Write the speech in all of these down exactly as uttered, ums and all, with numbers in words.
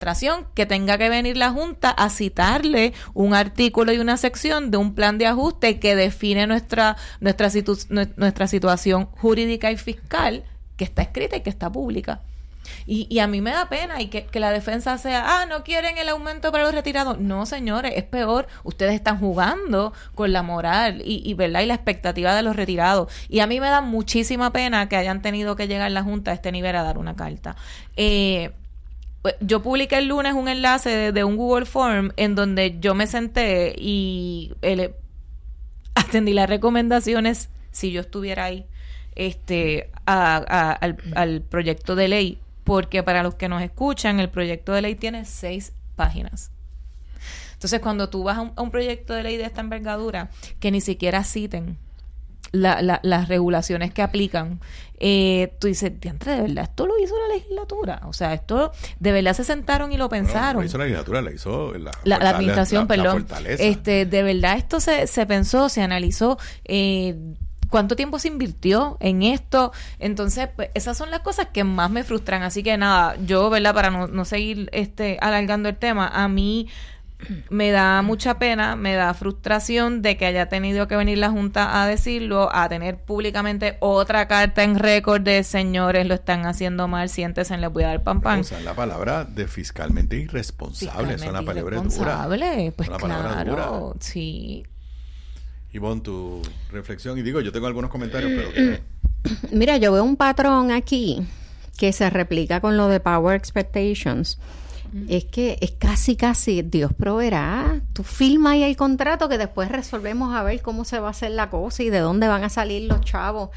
que tenga que venir la Junta a citarle un artículo y una sección de un plan de ajuste que define nuestra nuestra, situ, nuestra situación jurídica y fiscal, que está escrita y que está pública. Y, y a mí me da pena y que, que la defensa sea, ah, no quieren el aumento para los retirados. No, señores, es peor. Ustedes están jugando con la moral y, y, ¿verdad? y la expectativa de los retirados. Y a mí me da muchísima pena que hayan tenido que llegar la Junta a este nivel a dar una carta. Eh, yo publiqué el lunes un enlace de, de un Google Form en donde yo me senté y el, atendí las recomendaciones, si yo estuviera ahí, este a, a, al, al proyecto de ley, porque para los que nos escuchan, el proyecto de ley tiene seis páginas. Entonces, cuando tú vas a un, a un proyecto de ley de esta envergadura, que ni siquiera citen la, la, las regulaciones que aplican, eh, tú dices, diantre, de verdad, esto lo hizo la legislatura. O sea, esto de verdad se sentaron y lo pensaron. No, lo hizo la legislatura, lo hizo la, la, la administración, la, la, perdón. La este, de verdad, esto se, se pensó, se analizó, eh, ¿cuánto tiempo se invirtió en esto? Entonces, pues, esas son las cosas que más me frustran. Así que nada, yo, ¿verdad? Para no, no seguir este alargando el tema, a mí me da mucha pena, me da frustración de que haya tenido que venir la Junta a decirlo, a tener públicamente otra carta en récord de señores, lo están haciendo mal, siéntense, les voy a dar pan pan. O sea, la palabra de fiscalmente irresponsable, es una palabra irresponsable, dura. Pues una claro, dura. sí. Ivonne, tu reflexión, y digo, yo tengo algunos comentarios, pero que... Mira, yo veo un patrón aquí que se replica con lo de Power Expectations. Mm. Es que es casi, casi, Dios proveerá. Tú firmas ahí el contrato que después resolvemos a ver cómo se va a hacer la cosa y de dónde van a salir los chavos.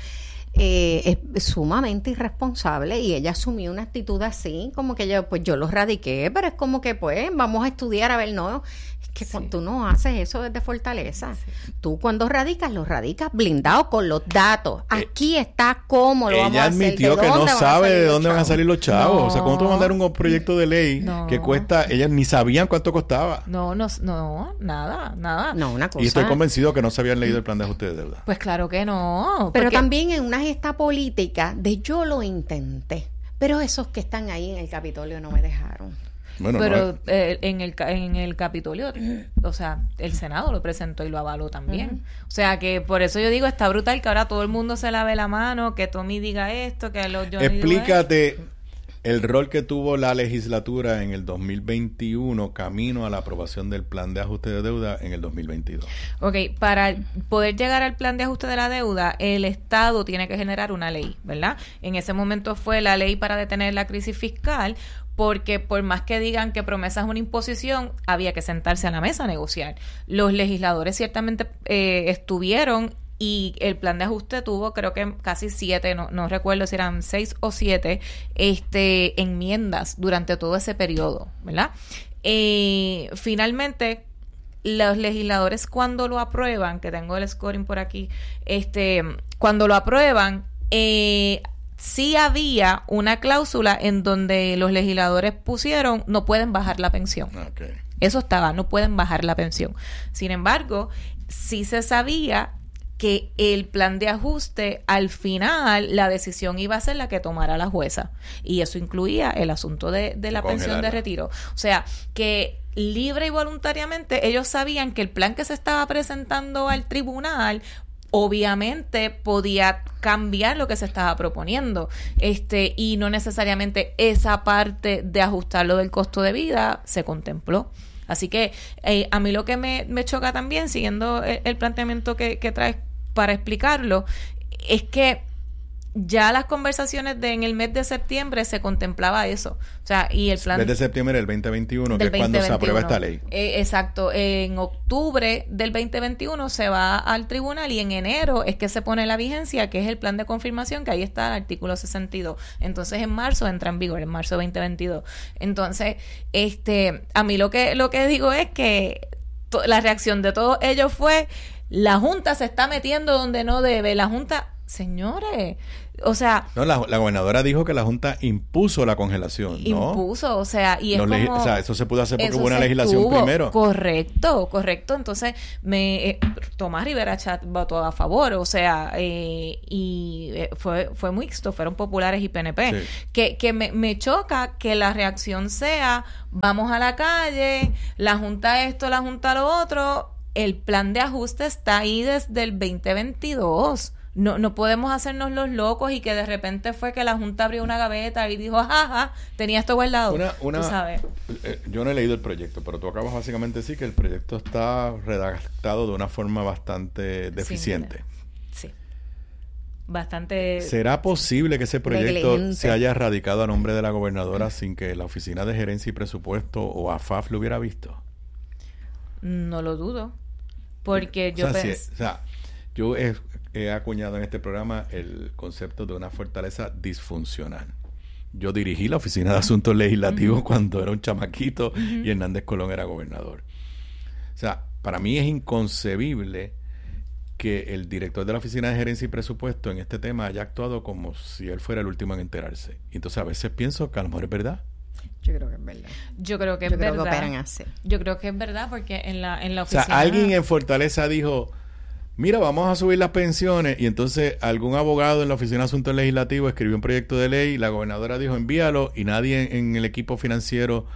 Eh, es sumamente irresponsable y ella asumió una actitud así, como que yo, pues yo los radiqué, pero es como que pues vamos a estudiar a ver, no, es que sí. Tú no haces eso desde Fortaleza, sí. Tú cuando radicas, lo radicas blindado con los datos, aquí eh, está cómo lo vamos a hacer. Ella admitió que no sabe de dónde van a salir los chavos, no. O sea, ¿cómo tú vas a mandar un proyecto de ley no. que cuesta, ellas ni sabían cuánto costaba? No, no, no, nada, nada. No, una cosa. Y estoy convencido que no se habían leído el plan de ajuste de deuda. Pues claro que no. Pero porque... también en una gesta política de yo lo intenté, pero esos que están ahí en el Capitolio no me dejaron. Bueno, pero no, eh, en el en el Capitolio, o sea, el Senado lo presentó y lo avaló también. Uh-huh. O sea, que por eso yo digo, está brutal que ahora todo el mundo se lave la mano, que Tommy diga esto, que los Johnny Explícate el rol que tuvo la legislatura en el dos mil veintiuno camino a la aprobación del plan de ajuste de deuda en el dos mil veintidós. Ok, para poder llegar al plan de ajuste de la deuda, el Estado tiene que generar una ley, ¿verdad? En ese momento fue la ley para detener la crisis fiscal, porque por más que digan que promesa es una imposición, había que sentarse a la mesa a negociar. Los legisladores ciertamente eh, estuvieron y el plan de ajuste tuvo creo que casi siete, no, no recuerdo si eran seis o siete este, enmiendas durante todo ese periodo, ¿verdad? Eh, finalmente, los legisladores cuando lo aprueban, que tengo el scoring por aquí, este, cuando lo aprueban, eh, sí había una cláusula en donde los legisladores pusieron no pueden bajar la pensión. Okay. Eso estaba, no pueden bajar la pensión. Sin embargo, sí se sabía que el plan de ajuste, al final, la decisión iba a ser la que tomara la jueza. Y eso incluía el asunto de, de la pensión de retiro. O sea, que libre y voluntariamente ellos sabían que el plan que se estaba presentando al tribunal obviamente podía cambiar lo que se estaba proponiendo, este y no necesariamente esa parte de ajustarlo del costo de vida se contempló. Así que eh, a mí lo que me, me choca también, siguiendo el, el planteamiento que, que traes para explicarlo, es que ya las conversaciones de en el mes de septiembre se contemplaba eso. O sea, y el plan... El mes de septiembre del veinte veintiuno, que es cuando se aprueba esta ley. Eh, exacto. En octubre del veinte veintiuno se va al tribunal y en enero es que se pone la vigencia, que es el plan de confirmación, que ahí está el artículo sesenta y dos. Entonces, en marzo entra en vigor, en marzo veinte veintidós. Entonces, este, a mí lo que, lo que digo es que to- la reacción de todos ellos fue... La Junta se está metiendo donde no debe. La Junta, Señores, o sea... No, la, la gobernadora dijo que la Junta impuso la congelación, ¿no? Impuso, o sea, y es no, como... O sea, eso se pudo hacer porque eso hubo una se legislación tuvo, primero. Correcto, correcto. Entonces, me eh, Tomás Rivera Chat votó a favor, o sea, eh, y eh, fue fue mixto, fueron populares y P N P. Sí. Que, que me, me choca que la reacción sea, vamos a la calle, la Junta esto, la Junta lo otro. El plan de ajuste está ahí desde el veinte veintidós. No, no podemos hacernos los locos y que de repente fue que la Junta abrió una gaveta y dijo, jaja, tenía esto guardado. Una, una, tú sabes. Eh, yo no he leído el proyecto, pero tú acabas básicamente de decir que el proyecto está redactado de una forma bastante deficiente. Sí. sí. Bastante... ¿Será posible que ese proyecto negligente. se haya radicado a nombre de la gobernadora sin que la Oficina de Gerencia y Presupuesto o A F A F lo hubiera visto? No lo dudo. Porque o yo sea, pensé... si, o sea, yo he, he acuñado en este programa el concepto de una fortaleza disfuncional. Yo dirigí la Oficina de Asuntos Legislativos uh-huh. cuando era un chamaquito uh-huh. y Hernández Colón era gobernador. O sea, para mí es inconcebible que el director de la Oficina de Gerencia y Presupuesto en este tema haya actuado como si él fuera el último en enterarse. Entonces a veces pienso que a lo mejor es verdad. Yo creo que es verdad. Yo creo que Yo es creo verdad. Que operan así. Yo creo que es verdad porque en la, en la oficina... O sea, alguien en Fortaleza dijo, mira, vamos a subir las pensiones, y entonces algún abogado en la Oficina de Asuntos Legislativos escribió un proyecto de ley, la gobernadora dijo, envíalo, y nadie en, en el equipo financiero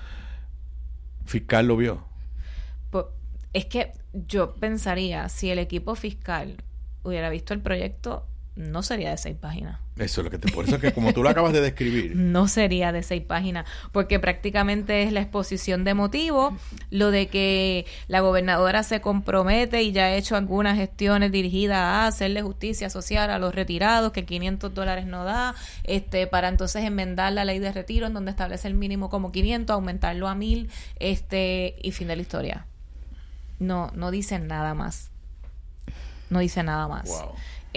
fiscal lo vio. Pues, es que yo pensaría, si el equipo fiscal hubiera visto el proyecto, no sería de seis páginas. Eso es lo que te... Por eso es que como tú lo acabas de describir... No sería de seis páginas, porque prácticamente es la exposición de motivos, lo de que la gobernadora se compromete y ya ha hecho algunas gestiones dirigidas a hacerle justicia social a los retirados, que quinientos dólares no da, este para entonces enmendar la ley de retiro en donde establece el mínimo como quinientos, aumentarlo a mil, este y fin de la historia. No, no dicen nada más. No dice nada más. Wow.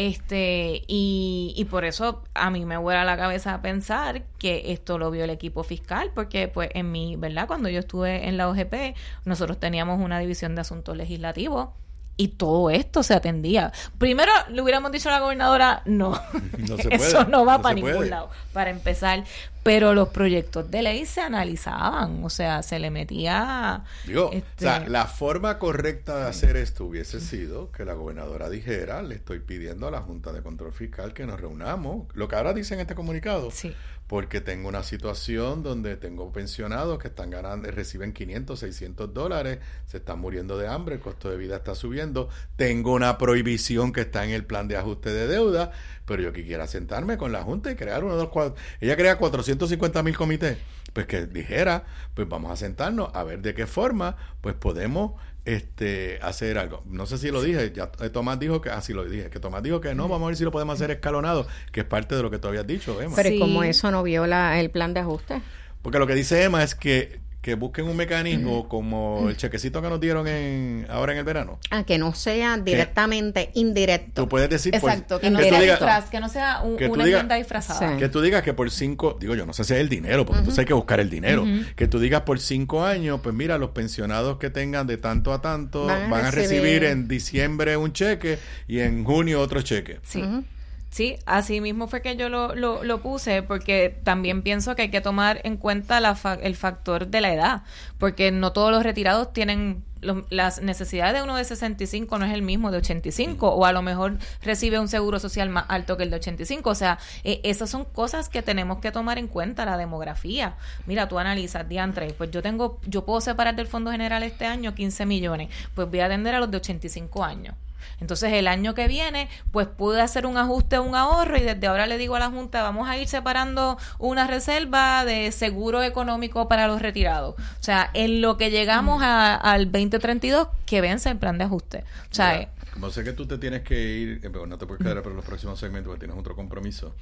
Este, y, y por eso a mí me vuela la cabeza pensar que esto lo vio el equipo fiscal, porque pues en mi, ¿verdad? Cuando yo estuve en la O G P, nosotros teníamos una división de asuntos legislativos y todo esto se atendía. Primero le hubiéramos dicho a la gobernadora, no, no se puede, eso no va no para se ningún puede. lado, para empezar. Pero los proyectos de ley se analizaban, o sea, se le metía... Digo, este... o sea, la forma correcta de hacer esto hubiese sido que la gobernadora dijera, le estoy pidiendo a la Junta de Control Fiscal que nos reunamos, lo que ahora dice en este comunicado, sí. porque tengo una situación donde tengo pensionados que están ganando, reciben quinientos, seiscientos dólares, se están muriendo de hambre, el costo de vida está subiendo, tengo una prohibición que está en el plan de ajuste de deuda, pero yo quisiera sentarme con la Junta y crear uno de los cuatro, ella crea cuatrocientos cincuenta mil comités, pues que dijera, pues vamos a sentarnos a ver de qué forma pues podemos este hacer algo. No sé si lo dije, ya Tomás dijo que así ah, lo dije, que Tomás dijo que no, vamos a ver si lo podemos hacer escalonado, que es parte de lo que tú habías dicho, Emma. Pero Sí. ¿y cómo eso no viola el plan de ajuste? Porque lo que dice Emma es que que busquen un mecanismo como el chequecito que nos dieron en ahora en el verano. Ah, que no sea directamente indirecto. Tú puedes decir... Exacto, pues, que no que sea tú digas- disfraz, que no sea un- que tú una digas- enmienda disfrazada. Sí. Que tú digas que por cinco, digo yo, no sé si es el dinero, porque entonces hay que buscar el dinero. Ujú. Que tú digas por cinco años, pues mira, los pensionados que tengan de tanto a tanto Van van a a, recibir. recibir en diciembre un cheque y en junio otro cheque. Sí. Ujú. Sí, así mismo fue que yo lo, lo, lo puse, porque también pienso que hay que tomar en cuenta la fa- el factor de la edad, porque no todos los retirados tienen los- las necesidades de uno de sesenta y cinco, no es el mismo de ochenta y cinco, o a lo mejor recibe un seguro social más alto que el de ochenta y cinco, o sea, eh, esas son cosas que tenemos que tomar en cuenta, la demografía. Mira, tú analizas, diantre, pues yo tengo, yo puedo separar del Fondo General este año quince millones, pues voy a atender a los de ochenta y cinco años. Entonces el año que viene pues pude hacer un ajuste, un ahorro, y desde ahora le digo a la Junta, vamos a ir separando una reserva de seguro económico para los retirados. O sea, en lo que llegamos a, al veinte treinta y dos, que vence el plan de ajuste. O sea, Mira, como sé que tú te tienes que ir, eh, pero no te puedes quedar para los próximos segmentos porque tienes otro compromiso.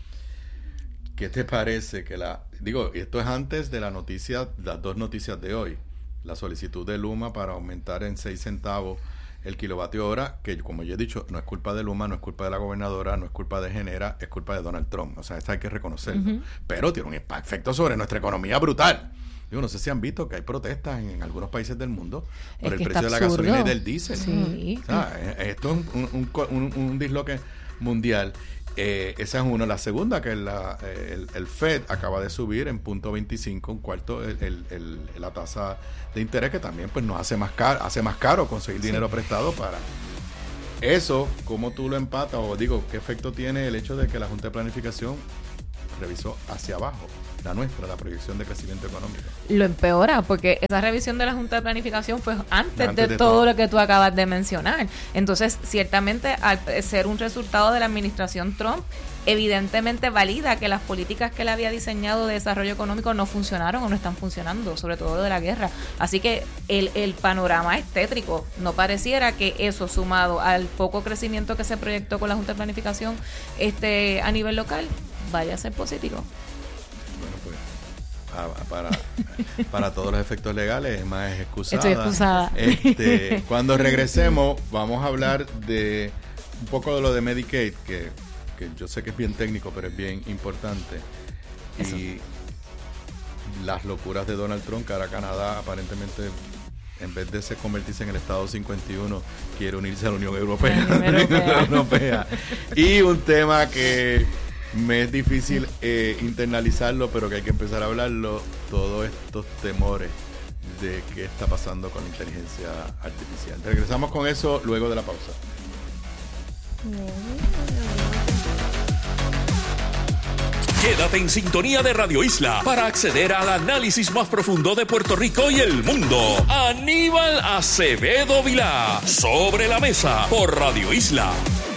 ¿Qué te parece que la... Digo, esto es antes de la noticia, las dos noticias de hoy. La solicitud de Luma para aumentar en seis centavos el kilovatio hora, que como yo he dicho, no es culpa de Luma, no es culpa de la gobernadora, no es culpa de Genera, es culpa de Donald Trump. O sea, esta hay que reconocerlo. Uh-huh. Pero tiene un impacto, efecto sobre nuestra economía brutal. Yo no sé si han visto que hay protestas en, en algunos países del mundo por Es el que precio de está la absurdo. gasolina y del diésel. Sí. O sea, eh, esto es un, un, un, un, un disloque mundial. Eh, esa es uno. La segunda, que es la, el, el Fed acaba de subir en punto veinticinco, un cuarto, el, el, el, la tasa de interés, que también pues nos hace más caro, hace más caro conseguir sí. dinero prestado para eso. ¿Cómo tú lo empatas? O digo, ¿qué efecto tiene el hecho de que la Junta de Planificación revisó hacia abajo la nuestra, la proyección de crecimiento económico? Lo empeora, porque esa revisión de la Junta de Planificación fue antes, antes de, de todo, todo lo que tú acabas de mencionar. Entonces, ciertamente, al ser un resultado de la administración Trump, evidentemente valida que las políticas que él había diseñado de desarrollo económico no funcionaron o no están funcionando, sobre todo lo de la guerra. Así que el, el panorama es tétrico. No pareciera que eso, sumado al poco crecimiento que se proyectó con la Junta de Planificación este, a nivel local, vaya a ser positivo. Bueno, pues para, para todos los efectos legales, Emma es excusada. Estoy excusada. Este, cuando regresemos, vamos a hablar de un poco de lo de Medicaid, que, que yo sé que es bien técnico, pero es bien importante. Eso. Y las locuras de Donald Trump, que ahora Canadá aparentemente, en vez de se convertirse en el Estado cincuenta y uno, quiere unirse a la Unión Europea. La Unión Europea. Europea. Y un tema que me es difícil eh, internalizarlo, pero que hay que empezar a hablarlo, todos estos temores de qué está pasando con la inteligencia artificial. Regresamos con eso luego de la pausa. Quédate en sintonía de Radio Isla para acceder al análisis más profundo de Puerto Rico y el mundo. Aníbal Acevedo Vilá, Sobre la Mesa, por Radio Isla.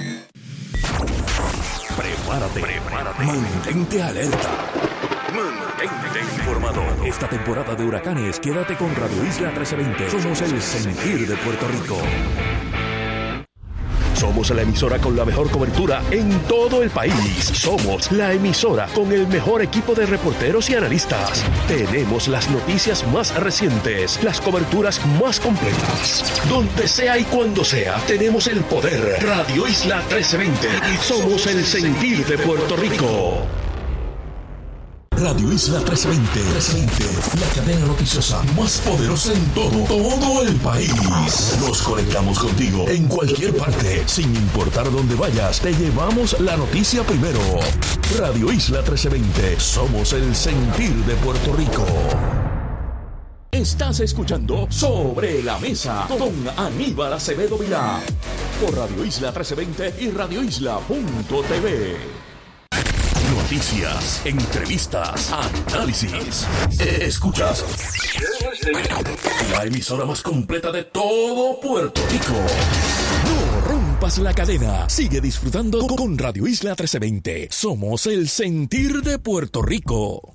Prepárate, prepárate. Mantente alerta. Mantente informado. Esta temporada de huracanes, quédate con Radio Isla trece veinte. Somos el sentir de Puerto Rico. Somos la emisora con la mejor cobertura en todo el país. Somos la emisora con el mejor equipo de reporteros y analistas. Tenemos las noticias más recientes, las coberturas más completas. Donde sea y cuando sea, tenemos el poder. Radio Isla trece veinte. Somos el sentir de Puerto Rico. Radio Isla trece veinte, trece veinte, la cadena noticiosa más poderosa en todo, todo el país. Nos conectamos contigo en cualquier parte, sin importar dónde vayas, te llevamos la noticia primero. Radio Isla trece veinte, somos el sentir de Puerto Rico. Estás escuchando Sobre la Mesa con Aníbal Acevedo Vilá, por Radio Isla trece veinte y radio isla punto t v. Noticias, entrevistas, análisis. Escuchas la emisora más completa de todo Puerto Rico. No rompas la cadena. Sigue disfrutando con Radio Isla trece veinte. Somos el sentir de Puerto Rico.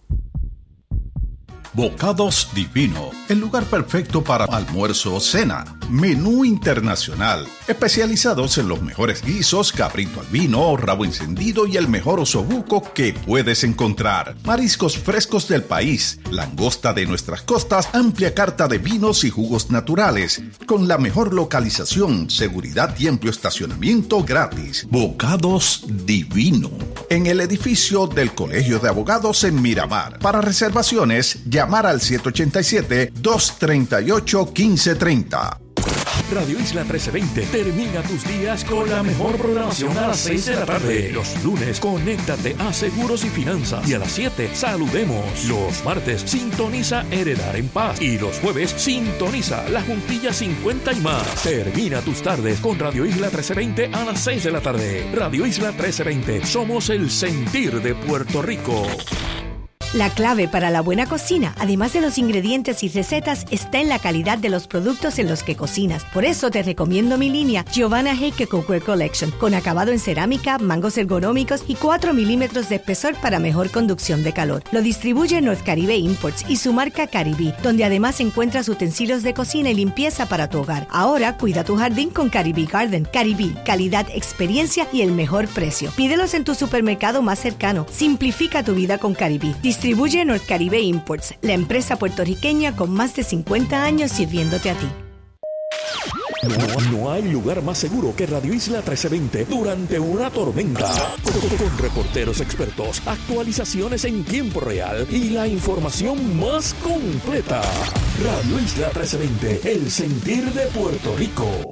Bocados Divino, el lugar perfecto para almuerzo o cena. Menú internacional, especializados en los mejores guisos, cabrito al vino, rabo encendido y el mejor osobuco que puedes encontrar. Mariscos frescos del país, langosta de nuestras costas, amplia carta de vinos y jugos naturales, con la mejor localización, seguridad y amplio estacionamiento gratis. Bocados Divino, en el edificio del Colegio de Abogados en Miramar. Para reservaciones, llamar al siete ocho siete, dos tres ocho, uno cinco tres cero. Radio Isla trece veinte termina tus días con la mejor programación a las seis de la tarde. Los lunes, conéctate a Seguros y Finanzas. Y a las siete, saludemos. Los martes, sintoniza Heredar en Paz. Y los jueves, sintoniza La Juntilla cincuenta y más. Termina tus tardes con Radio Isla trece veinte a las seis de la tarde. Radio Isla trece veinte, somos el sentir de Puerto Rico. La clave para la buena cocina, además de los ingredientes y recetas, está en la calidad de los productos en los que cocinas. Por eso te recomiendo mi línea Giovanna Heike Cookware Collection, con acabado en cerámica, mangos ergonómicos y cuatro milímetros de espesor para mejor conducción de calor. Lo distribuye North Caribe Imports y su marca Caribí, donde además encuentras utensilios de cocina y limpieza para tu hogar. Ahora cuida tu jardín con Caribí Garden. Caribí, calidad, experiencia y el mejor precio. Pídelos en tu supermercado más cercano. Simplifica tu vida con Caribí. Distribuye North Caribe Imports, la empresa puertorriqueña con más de cincuenta años sirviéndote a ti. No, no hay lugar más seguro que Radio Isla trece veinte durante una tormenta. Con, con reporteros expertos, actualizaciones en tiempo real y la información más completa. Radio Isla trece veinte, el sentir de Puerto Rico.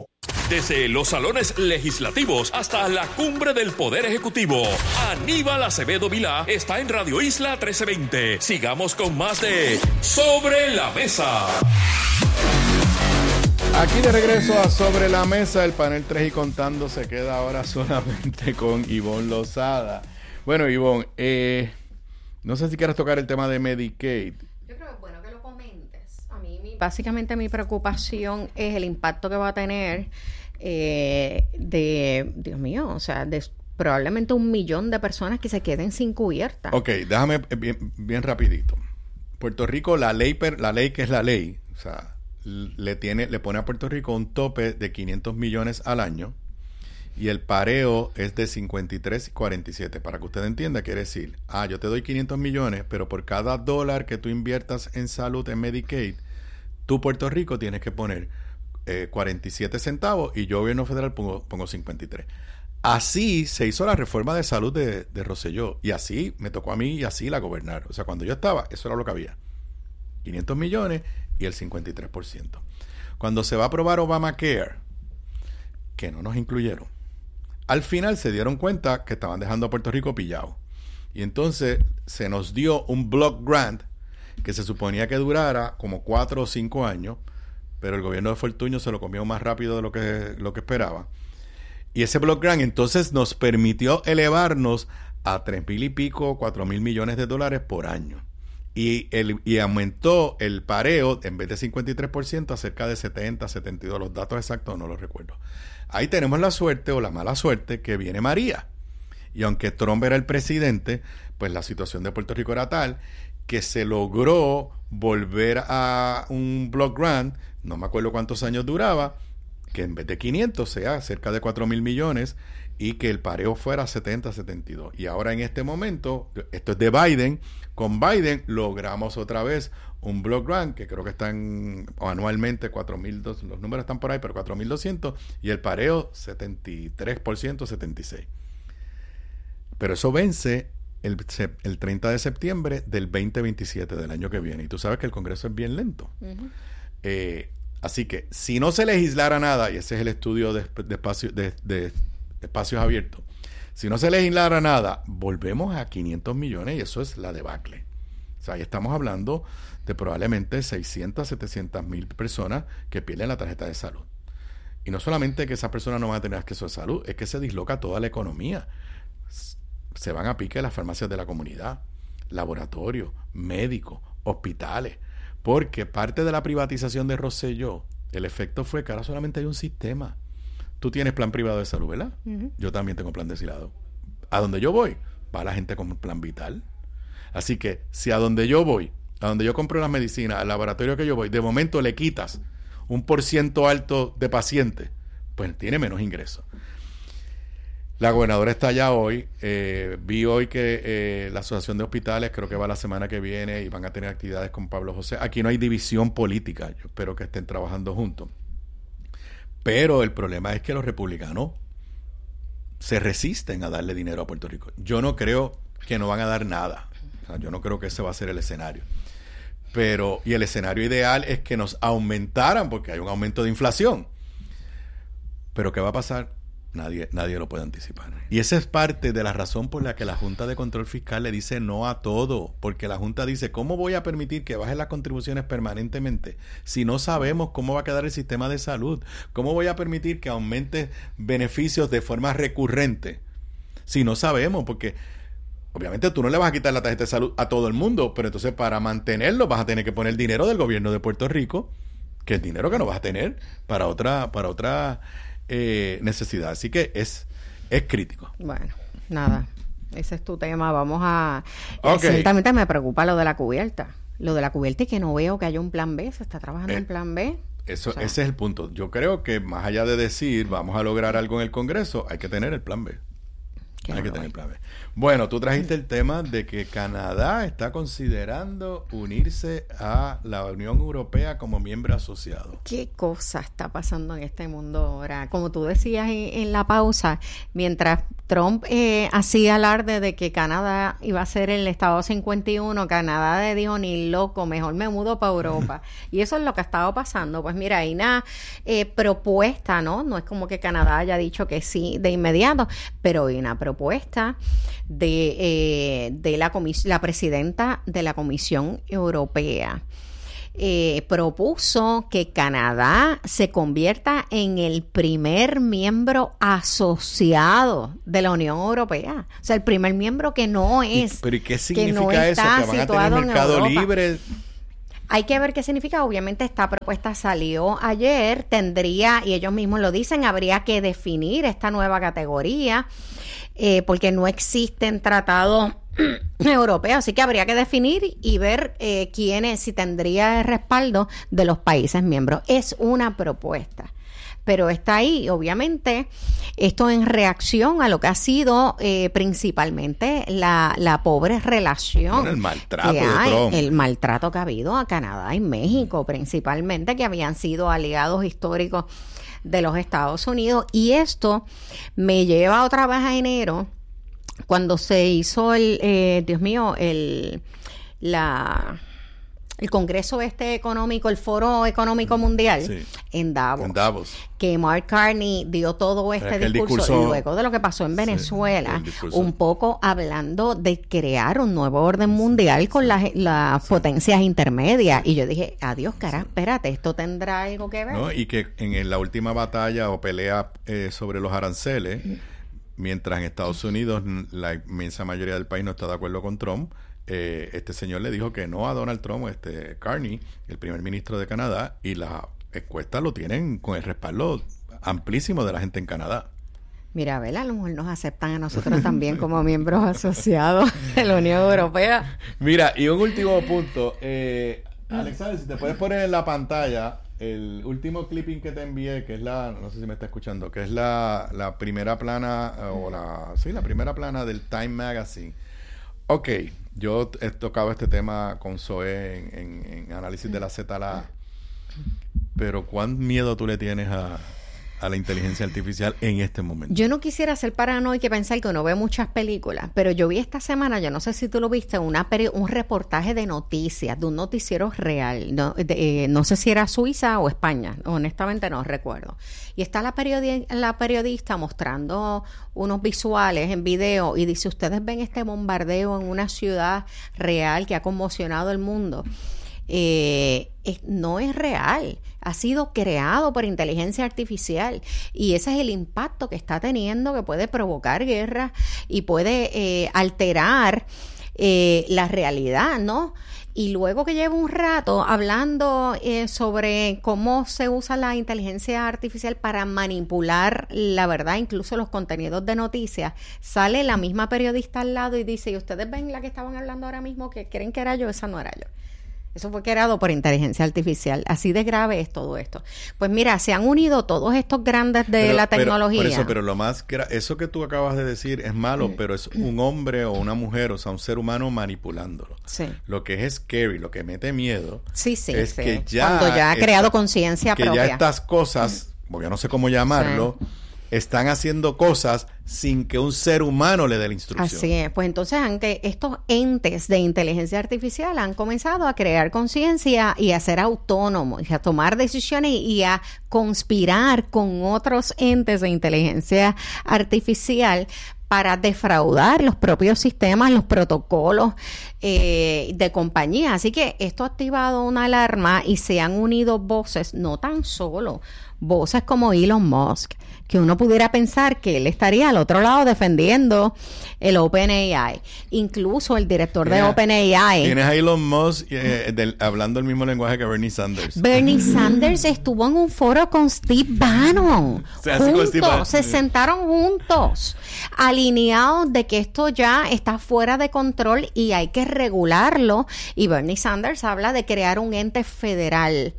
Desde los salones legislativos hasta la cumbre del Poder Ejecutivo, Aníbal Acevedo Vilá está en Radio Isla trece veinte. Sigamos con más de Sobre la Mesa. Aquí de regreso a Sobre la Mesa, el panel tres y contando se queda ahora solamente con Ivonne Lozada. Bueno, Ivonne, eh, no sé si quieres tocar el tema de Medicaid. Yo creo que es bueno que lo comentes. A mí, mi, básicamente, mi preocupación es el impacto que va a tener eh, de, Dios mío, o sea, de probablemente un millón de personas que se queden sin cubierta. Ok, déjame bien, bien rapidito. Puerto Rico, la ley, la ley que es la ley, o sea, le tiene le pone a Puerto Rico un tope de quinientos millones al año y el pareo es de cincuenta y tres y cuarenta y siete. Para que usted entienda, quiere decir, ah, yo te doy quinientos millones, pero por cada dólar que tú inviertas en salud, en Medicaid, tú, Puerto Rico, tienes que poner eh, cuarenta y siete centavos y yo, gobierno federal, pongo, pongo cincuenta y tres. Así se hizo la reforma de salud de, de Rosselló y así me tocó a mí y así la gobernar. O sea, cuando yo estaba, eso era lo que había. quinientos millones y el cincuenta y tres por ciento. Cuando se va a aprobar Obamacare, que no nos incluyeron, al final se dieron cuenta que estaban dejando a Puerto Rico pillado. Y entonces se nos dio un block grant que se suponía que durara como cuatro o cinco años, pero el gobierno de Fortuño se lo comió más rápido de lo que, lo que esperaba. Y ese block grant entonces nos permitió elevarnos a tres mil y pico, cuatro mil millones de dólares por año. Y, el, y aumentó el pareo, en vez de cincuenta y tres por ciento, a cerca de setenta, setenta y dos. Los datos exactos no los recuerdo. Ahí tenemos la suerte o la mala suerte que viene María. Y aunque Trump era el presidente, pues la situación de Puerto Rico era tal que se logró volver a un block grant, no me acuerdo cuántos años duraba, que en vez de quinientos sea cerca de cuatro mil millones y que el pareo fuera setenta, setenta y dos. Y ahora en este momento, esto es de Biden, con Biden logramos otra vez un block grant que creo que están anualmente cuatro mil doscientos, los números están por ahí, pero cuatro mil doscientos y el pareo setenta y tres por ciento, setenta y seis. Pero eso vence el, el treinta de septiembre del veinte veintisiete del año que viene. Y tú sabes que el Congreso es bien lento. Uh-huh. Eh, así que si no se legislara nada, y ese es el estudio de, de, espacio, de, de espacios abiertos, si no se legislara nada, volvemos a quinientos millones y eso es la debacle. O sea, ahí estamos hablando de probablemente seiscientas, setecientas mil personas que pierden la tarjeta de salud. Y no solamente que esas personas no van a tener acceso a salud, es que se disloca toda la economía. Se van a pique las farmacias de la comunidad, laboratorios, médicos, hospitales, porque parte de la privatización de Rosselló, el efecto fue que ahora solamente hay un sistema. Tú tienes plan privado de salud, ¿verdad? Uh-huh. Yo también tengo plan deshilado. A donde yo voy, va la gente con plan vital. Así que si a donde yo voy, a donde yo compro las medicinas, al laboratorio que yo voy, de momento le quitas un por ciento alto de pacientes, pues tiene menos ingresos. La gobernadora está allá hoy. Eh, vi hoy que eh, la Asociación de Hospitales creo que va la semana que viene y van a tener actividades con Pablo José. Aquí no hay división política. Yo espero que estén trabajando juntos. Pero el problema es que los republicanos se resisten a darle dinero a Puerto Rico. Yo no creo que no van a dar nada. O sea, yo no creo que ese va a ser el escenario. Pero, y el escenario ideal es que nos aumentaran porque hay un aumento de inflación. Pero ¿qué va a pasar? Nadie, nadie lo puede anticipar. Y esa es parte de la razón por la que la Junta de Control Fiscal le dice no a todo. Porque la Junta dice, ¿cómo voy a permitir que bajen las contribuciones permanentemente si no sabemos cómo va a quedar el sistema de salud? ¿Cómo voy a permitir que aumente beneficios de forma recurrente si no sabemos? Porque obviamente tú no le vas a quitar la tarjeta de salud a todo el mundo, pero entonces para mantenerlo vas a tener que poner dinero del gobierno de Puerto Rico, que es dinero que no vas a tener para otra, para otra eh, necesidad. Así que es, es crítico. Bueno, nada, ese es tu tema. Vamos a... Okay. Ciertamente me preocupa lo de la cubierta. Lo de la cubierta y que no veo que haya un plan B. Se está trabajando eh, en plan B. Eso, o sea, ese es el punto. Yo creo que más allá de decir vamos a lograr algo en el Congreso, hay que tener el plan B. Hay que tener el plan B. Bueno, tú trajiste el tema de que Canadá está considerando unirse a la Unión Europea como miembro asociado. ¿Qué cosa está pasando en este mundo ahora? Como tú decías en, en la pausa, mientras Trump eh, hacía alarde de que Canadá iba a ser el estado cincuenta y uno, Canadá le dijo, ni loco, mejor me mudo para Europa. Y eso es lo que ha estado pasando. Pues mira, hay una eh, propuesta, ¿no? No es como que Canadá haya dicho que sí de inmediato, pero hay una propuesta de, eh, de la, comis- la presidenta de la Comisión Europea. Eh, propuso que Canadá se convierta en el primer miembro asociado de la Unión Europea. O sea, el primer miembro que no es. ¿Y, ¿Pero y qué que significa no eso? ¿Que van a tener mercado libre? Hay que ver qué significa. Obviamente esta propuesta salió ayer, tendría, y ellos mismos lo dicen, habría que definir esta nueva categoría, eh, porque no existen tratados europeos, así que habría que definir y ver eh, quiénes, si tendría el respaldo de los países miembros. Es una propuesta, pero está ahí, obviamente, esto en reacción a lo que ha sido eh, principalmente la, la pobre relación, bueno, el maltrato que de hay, Trump. el maltrato que ha habido a Canadá y México, principalmente, que habían sido aliados históricos de los Estados Unidos. Y esto me lleva otra vez a enero, cuando se hizo el, eh, Dios mío, el, la, el Congreso este económico, el Foro Económico Mundial, sí, en Davos, en Davos, que Mark Carney dio todo este discurso, discurso luego de lo que pasó en Venezuela, sí, un poco hablando de crear un nuevo orden mundial, sí, con las, las sí, potencias intermedias, sí, y yo dije, adiós, cara, sí, espérate, ¿esto tendrá algo que ver? No, y que en la última batalla o pelea eh, sobre los aranceles, mm. mientras en Estados Unidos la inmensa mayoría del país no está de acuerdo con Trump, eh, este señor le dijo que no a Donald Trump, este Carney, el primer ministro de Canadá, y las encuestas lo tienen con el respaldo amplísimo de la gente en Canadá. Mira, a ver, a lo mejor nos aceptan a nosotros también como miembros asociados de la Unión Europea. Mira, y un último punto. Eh, Alexander, si te puedes poner en la pantalla el último clipping que te envié, que es la, no sé si me está escuchando, que es la, la primera plana, o la, sí, la primera plana del Time Magazine. Ok, yo he tocado este tema con Zoe en, en, en análisis de la Z L A, pero ¿cuán miedo tú le tienes a, a la inteligencia artificial en este momento? Yo no quisiera ser paranoica y pensar que uno ve muchas películas, pero yo vi esta semana, yo no sé si tú lo viste, una peri- un reportaje de noticias, de un noticiero real, no, de, eh, no sé si era Suiza o España, honestamente no recuerdo. Y está la, periodi- la periodista mostrando unos visuales en video y dice, ustedes ven este bombardeo en una ciudad real que ha conmocionado el mundo. Eh, es, no es real, ha sido creado por inteligencia artificial y ese es el impacto que está teniendo, que puede provocar guerra y puede eh, alterar eh, la realidad, ¿no? Y luego que llevo un rato hablando eh, sobre cómo se usa la inteligencia artificial para manipular la verdad, incluso los contenidos de noticias, sale la misma periodista al lado y dice, ¿y ustedes ven la que estaban hablando ahora mismo que creen que era yo? Esa no era yo. Eso fue creado por inteligencia artificial. Así de grave es todo esto. Pues mira, se han unido todos estos grandes de pero, la tecnología. Pero, por eso, pero lo más gra- eso que tú acabas de decir es malo, pero es un hombre o una mujer, o sea, un ser humano manipulándolo. Sí. Lo que es scary, lo que mete miedo, sí, sí, es sí. que ya cuando ya ha esta, creado conciencia propia. Que ya estas cosas, porque no sé cómo llamarlo, sí, están haciendo cosas sin que un ser humano le dé la instrucción. Así es. Pues entonces, aunque estos entes de inteligencia artificial han comenzado a crear conciencia y a ser autónomos, y a tomar decisiones y a conspirar con otros entes de inteligencia artificial para defraudar los propios sistemas, los protocolos eh, de compañía. Así que esto ha activado una alarma y se han unido voces, no tan solo voces como Elon Musk, que uno pudiera pensar que él estaría al otro lado defendiendo el OpenAI. Incluso el director de OpenAI. Tienes a Elon Musk eh, del, hablando el mismo lenguaje que Bernie Sanders. Bernie Sanders estuvo en un foro con Steve Bannon. Se juntos, Steve Bannon. Se sentaron juntos, alineados de que esto ya está fuera de control y hay que regularlo. Y Bernie Sanders habla de crear un ente federal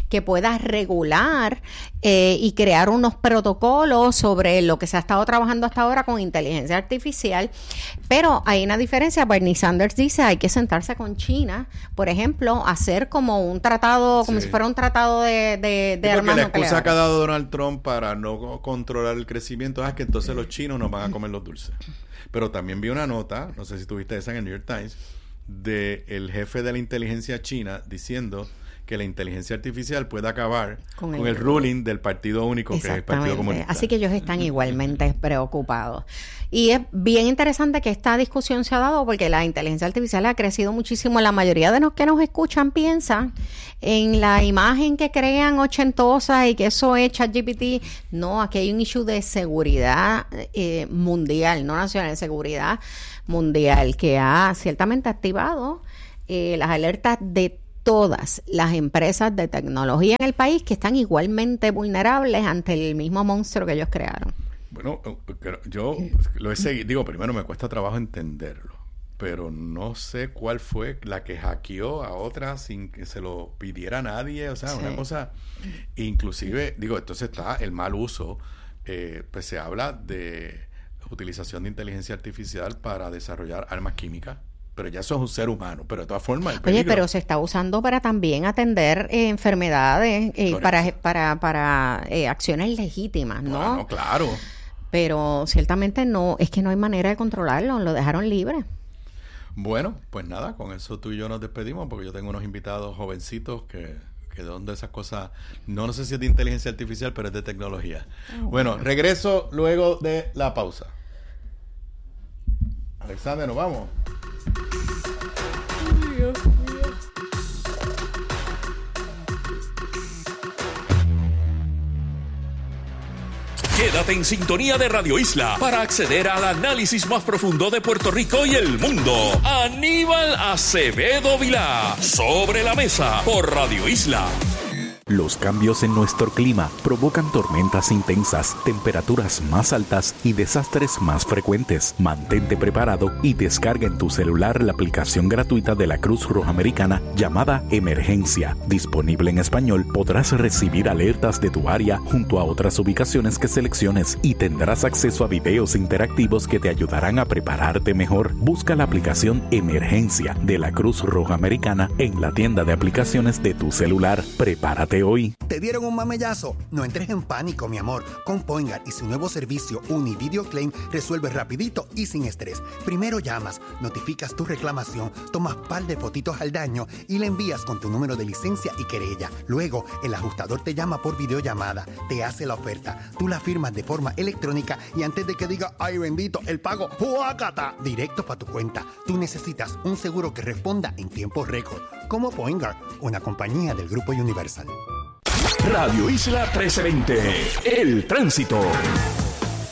que pueda regular eh, y crear unos protocolos sobre lo que se ha estado trabajando hasta ahora con inteligencia artificial. Pero hay una diferencia. Bernie Sanders dice hay que sentarse con China, por ejemplo, hacer como un tratado, como sí. si fuera un tratado de, de, de sí, armas la nucleares. excusa que ha dado Donald Trump para no controlar el crecimiento es que entonces los chinos nos van a comer los dulces. Pero también vi una nota, no sé si tuviste esa en el New York Times, de el jefe de la inteligencia china diciendo que la inteligencia artificial puede acabar con, con el, el ruling del Partido Único, que es el Partido Comunista. Así que ellos están igualmente preocupados. Y es bien interesante que esta discusión se ha dado porque la inteligencia artificial ha crecido muchísimo. La mayoría de los que nos escuchan piensan en la imagen que crean ochentosa y que eso es ChatGPT. No, aquí hay un issue de seguridad eh, mundial, no nacional, de seguridad mundial, que ha ciertamente activado eh, las alertas de todas las empresas de tecnología en el país, que están igualmente vulnerables ante el mismo monstruo que ellos crearon. Bueno, yo lo he seguido, digo, primero me cuesta trabajo entenderlo, pero no sé cuál fue la que hackeó a otra sin que se lo pidiera nadie, o sea, sí. una cosa, inclusive, digo, entonces está el mal uso, eh, pues se habla de utilización de inteligencia artificial para desarrollar armas químicas. Pero ya eso es un ser humano, pero de todas formas... Oye, pero se está usando para también atender eh, enfermedades, eh, para para para eh, acciones legítimas, ¿no? Bueno, claro. Pero ciertamente no, es que no hay manera de controlarlo, lo dejaron libre. Bueno, pues nada, con eso tú y yo nos despedimos, porque yo tengo unos invitados jovencitos que, que donde esas cosas, no, no sé si es de inteligencia artificial, pero es de tecnología. Oh, bueno, bueno, regreso luego de la pausa. Alexander, nos vamos. Dios mío. Quédate en sintonía de Radio Isla para acceder al análisis más profundo de Puerto Rico y el mundo. Aníbal Acevedo Vilá, Sobre la Mesa, por Radio Isla. Los cambios en nuestro clima provocan tormentas intensas, temperaturas más altas y desastres más frecuentes. Mantente preparado y descarga en tu celular la aplicación gratuita de la Cruz Roja Americana llamada Emergencia. Disponible en español, podrás recibir alertas de tu área junto a otras ubicaciones que selecciones y tendrás acceso a videos interactivos que te ayudarán a prepararte mejor. Busca la aplicación Emergencia de la Cruz Roja Americana en la tienda de aplicaciones de tu celular. Prepárate hoy. ¿Te dieron un mamellazo? No entres en pánico, mi amor. Con Poingar y su nuevo servicio Univideo Claim resuelves rapidito y sin estrés. Primero llamas, notificas tu reclamación, tomas par de fotitos al daño y le envías con tu número de licencia y querella. Luego, el ajustador te llama por videollamada, te hace la oferta, tú la firmas de forma electrónica y antes de que diga, ay bendito, el pago, ¡huácata!, directo para tu cuenta. Tú necesitas un seguro que responda en tiempo récord. Como Poingar, una compañía del Grupo Universal. Radio Isla trece veinte, El Tránsito.